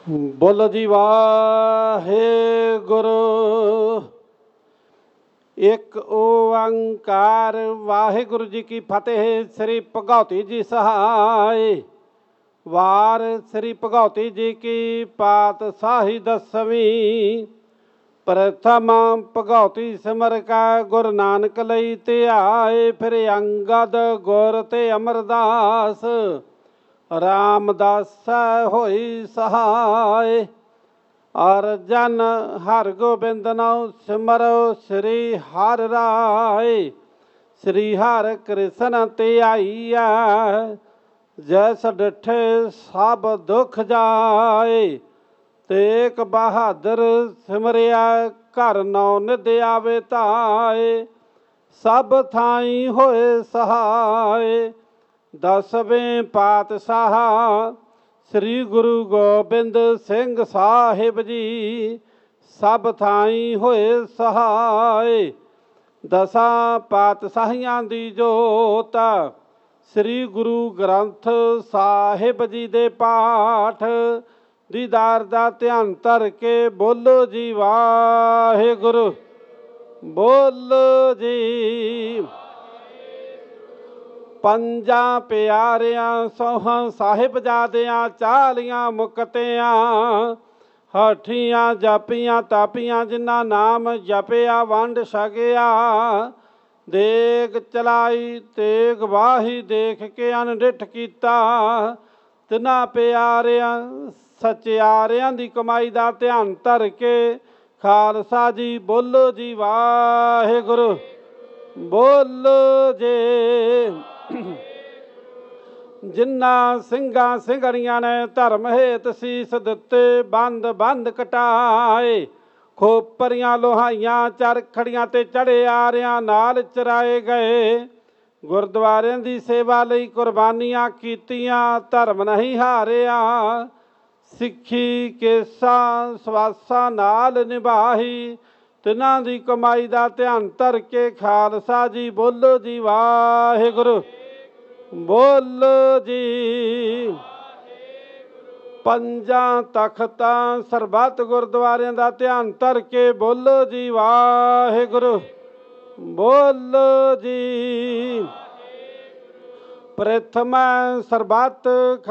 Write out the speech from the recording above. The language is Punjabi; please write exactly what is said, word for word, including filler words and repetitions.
ਬੋਲੋ ਜੀ ਵਾਹਿਗੁਰੂ। ਇੱਕ ਓੰਕਾਰ ਵਾਹਿਗੁਰੂ ਜੀ ਕੀ ਫਤਿਹ। ਸ੍ਰੀ ਭਗਉਤੀ ਜੀ ਸਹਾਇ। ਵਾਰ ਸ੍ਰੀ ਭਗਉਤੀ ਜੀ ਕੀ ਪਾਤਸ਼ਾਹੀ ਦਸਵੀਂ। ਪ੍ਰਥਮ ਭਗਉਤੀ ਸਿਮਰ ਕਾ ਗੁਰੂ ਨਾਨਕ ਲਈ ਧਿਆਏ। ਫਿਰ ਅੰਗਦ ਗੁਰ ਤੇ ਅਮਰਦਾਸ ਰਾਮਦਾਸ ਹੋਈ ਸਹਾਇ। ਔਰ ਜਨ ਹਰ ਗੋਬਿੰਦ ਨਾਉ ਸਿਮਰੋ ਸ੍ਰੀ ਹਰਿ ਰਾਏ। ਸ੍ਰੀ ਹਰਿ ਕ੍ਰਿਸ਼ਨ ਧਿਆਈਐ ਜੈਸ ਡਿਠੇ ਸਭ ਦੁਖ ਜਾਏ। ਤੇਗ ਬਹਾਦਰ ਸਿਮਰਿਆ ਘਰ ਨੌ ਨਿਧ ਆਵੇ ਧਾਏ। ਸਭ ਥਾਈ ਹੋਏ ਸਹਾਏ। ਦਸਵੇਂ ਪਾਤਸ਼ਾਹ ਸ੍ਰੀ ਗੁਰੂ ਗੋਬਿੰਦ ਸਿੰਘ ਸਾਹਿਬ ਜੀ ਸਭ ਥਾਈ ਹੋਏ ਸਹਾਏ। ਦਸਾਂ ਪਾਤਸ਼ਾਹੀਆਂ ਦੀ ਜੋਤ ਸ੍ਰੀ ਗੁਰੂ ਗ੍ਰੰਥ ਸਾਹਿਬ ਜੀ ਦੇ ਪਾਠ ਦੀਦਾਰ ਦਾ ਧਿਆਨ ਧਰ ਕੇ ਬੋਲੋ ਜੀ ਵਾਹਿਗੁਰੂ। ਬੋਲੋ ਜੀ। ਪੰਜਾਂ ਪਿਆਰਿਆਂ ਸੋਹਾਂ ਸਾਹਿਬਜ਼ਾਦਿਆਂ ਚਾਲੀਆਂ ਮੁਕਤਿਆਂ ਹਠੀਆਂ ਜਾਪੀਆਂ ਤਾਪੀਆਂ ਜਿਨ੍ਹਾਂ ਨਾਮ ਜਪਿਆ ਵੰਡ ਛਕਿਆ। ਦੇਗ ਚਲਾਈ ਤੇਗ ਵਾਹੀ ਦੇਖ ਕੇ ਅਣਡਿੱਠ ਕੀਤਾ। ਤਿੰਨਾਂ ਪਿਆਰਿਆਂ ਸਚਿਆਰਿਆਂ ਦੀ ਕਮਾਈ ਦਾ ਧਿਆਨ ਧਰ ਕੇ ਖਾਲਸਾ ਜੀ ਬੋਲੋ ਜੀ ਵਾਹਿਗੁਰੂ। ਬੋਲੋ ਜੀ। ਜਿਨ੍ਹਾਂ ਸਿੰਘਾਂ ਸਿੰਘਣੀਆਂ ਨੇ ਧਰਮ ਹੇਤ ਸੀਸ ਦਿੱਤੇ ਬੰਦ ਬੰਦ ਕਟਾਏ। ਖੋਪਰੀਆਂ ਲੋਹਾਈਆਂ ਚਰਖੜੀਆਂ ਤੇ ਚੜੇ ਆਰਿਆਂ ਨਾਲ ਚਰਾਏ ਗਏ। ਗੁਰਦੁਆਰਿਆਂ ਦੀ ਸੇਵਾ ਲਈ ਕੁਰਬਾਨੀਆਂ ਕੀਤੀਆਂ ਧਰਮ ਨਹੀਂ ਹਾਰਿਆ। ਸਿੱਖੀ ਕੇਸਾਂ ਸਵਾਸਾਂ ਨਾਲ ਨਿਭਾਈ। ਤਿੰਨਾਂ ਦੀ ਕਮਾਈ ਦਾ ਧਿਆਨ ਧਰ ਕੇ ਖਾਲਸਾ ਜੀ ਬੋਲੋ ਜੀ ਵਾਹਿਗੁਰੂ। ਬੋਲੋ ਜੀ। ਪੰਜਾਂ ਤਖਤਾਂ ਸਰਬੱਤ ਗੁਰਦੁਆਰਿਆਂ ਦਾ ਧਿਆਨ ਧਰ ਕੇ ਬੋਲੋ ਜੀ ਵਾਹਿਗੁਰੂ। ਬੋਲੋ ਜੀ। ਪ੍ਰਥਮ ਸਰਬੱਤ